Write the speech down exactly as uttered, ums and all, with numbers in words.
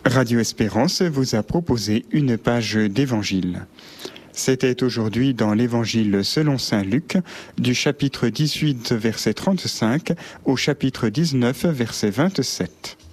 Radio Espérance vous a proposé une page d'évangile. C'était aujourd'hui dans l'évangile selon saint Luc, du chapitre dix-huit, verset trente-cinq, au chapitre dix-neuf, verset vingt-sept.